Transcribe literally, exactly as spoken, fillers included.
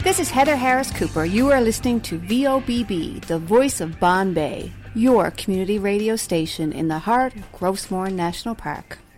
This is Heather Harris Cooper. You are listening to V O B B, the voice of Bonne Bay, your community radio station in the heart of Grossmore National Park.